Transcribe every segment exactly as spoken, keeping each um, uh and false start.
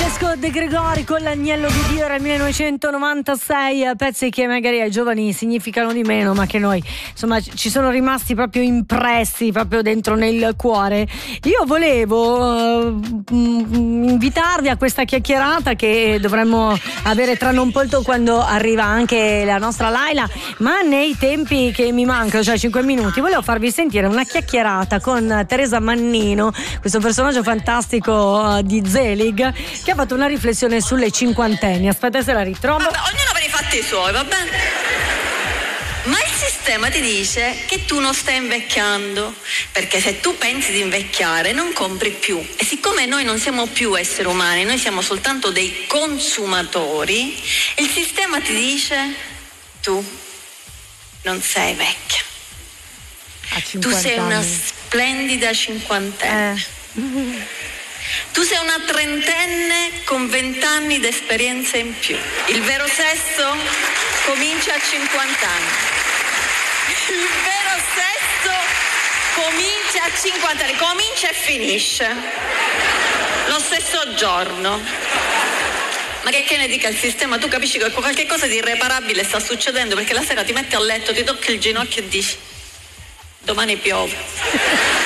Francesco De Gregori con l'Agnello di Dio era millenovecentonovantasei, pezzi che magari ai giovani significano di meno, ma che noi insomma ci sono rimasti proprio impressi proprio dentro nel cuore. Io volevo uh, invitarvi a questa chiacchierata che dovremmo avere tra non molto quando arriva anche la nostra Laila, ma nei tempi che mi mancano, cioè cinque minuti, volevo farvi sentire una chiacchierata con Teresa Mannino, questo personaggio fantastico uh, di Zelig, che ha fatto una riflessione sulle cinquantenni. Aspetta se la ritrovo. Vabbè, ognuno per i fatti suoi, va bene? Ma il sistema ti dice che tu non stai invecchiando, perché se tu pensi di invecchiare non compri più. E siccome noi non siamo più esseri umani, noi siamo soltanto dei consumatori, il sistema ti dice: tu non sei vecchia. Tu sei una splendida cinquantenne. Eh. Tu sei una trentenne con vent'anni di esperienza in più. Il vero sesso comincia a cinquanta anni. Il vero sesso comincia a cinquanta anni. Comincia e finisce lo stesso giorno. Ma che, che ne dica il sistema? Tu capisci che qualche cosa di irreparabile sta succedendo, perché la sera ti metti a letto, ti tocchi il ginocchio e dici: domani piove.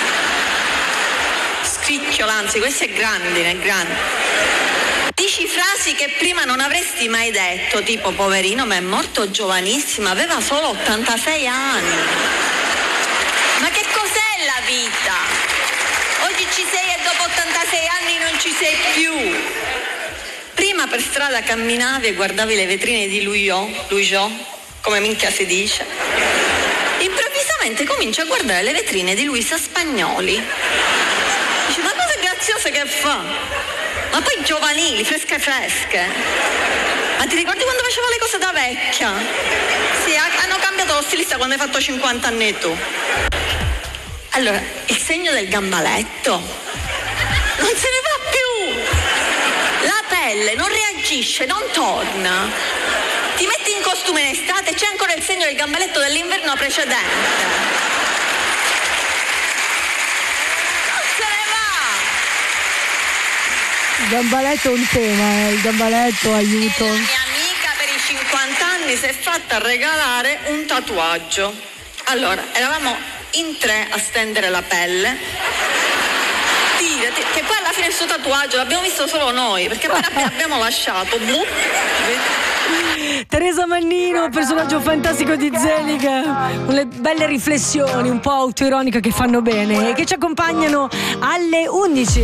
Anzi, questo è grande, è grande. Dici frasi che prima non avresti mai detto, tipo: poverino, ma è morto giovanissima, aveva solo ottantasei anni. Ma che cos'è la vita? Oggi ci sei e dopo ottantasei anni non ci sei più. Prima per strada camminavi e guardavi le vetrine di Louis Vuitton, come minchia si dice. Improvvisamente cominci a guardare le vetrine di Luisa Spagnoli. Dici: ma cose graziose che fa? Ma poi giovanili, fresche fresche. Ma ti ricordi quando faceva le cose da vecchia? Sì, hanno cambiato lo stilista quando hai fatto cinquanta anni tu. Allora, il segno del gambaletto non se ne va più. La pelle non reagisce, non torna. Ti metti in costume in estate e c'è ancora il segno del gambaletto dell'inverno precedente. Il gambaletto è un tema, eh. Il gambaletto, aiuto. E la mia amica per i cinquanta anni si è fatta regalare un tatuaggio. Allora, eravamo in tre a stendere la pelle. Tirati, che poi alla fine il suo tatuaggio l'abbiamo visto solo noi, perché poi abbiamo lasciato. Blu. Teresa Mannino, personaggio fantastico di Zelig, con le belle riflessioni un po' autoironiche che fanno bene e che ci accompagnano alle undici.